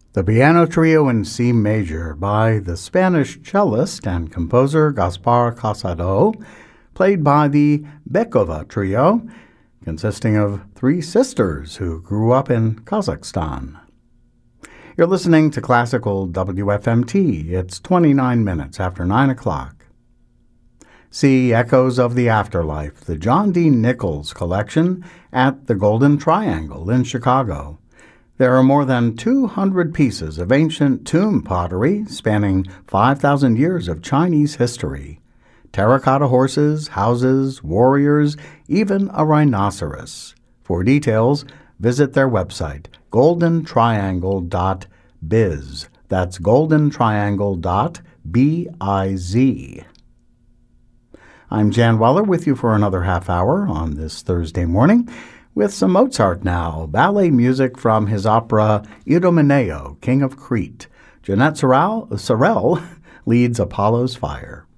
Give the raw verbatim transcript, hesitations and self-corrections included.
The Piano Trio in C Major by the Spanish cellist and composer Gaspar Casado, played by the Bekova Trio, consisting of three sisters who grew up in Kazakhstan. You're listening to Classical W F M T. It's twenty-nine minutes after nine o'clock. See Echoes of the Afterlife, the John D. Nichols collection at the Golden Triangle in Chicago. There are more than two hundred pieces of ancient tomb pottery spanning five thousand years of Chinese history. Terracotta horses, houses, warriors, even a rhinoceros. For details, visit their website, golden triangle dot biz. That's golden triangle dot biz. I'm Jan Weller with you for another half hour on this Thursday morning with some Mozart now, ballet music from his opera Idomeneo, King of Crete. Jeanette Sorrell, Sorrell leads Apollo's Fire.